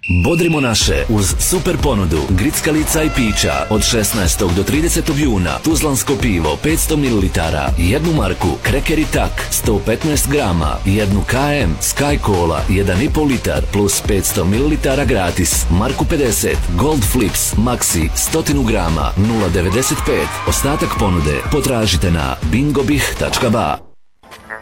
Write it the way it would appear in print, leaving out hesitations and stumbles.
Bodrimo naše uz super ponudu grickalica i pića od 16. do 30. juna. Tuzlansko pivo 500 ml, 1 marku, Kreker i Tak 115 grama, 1 KM, Sky Cola 1,5 litar plus 500 ml gratis, marku 50, Gold Flips Maxi 100 grama 0,95. Ostatak ponude potražite na bingobih.ba.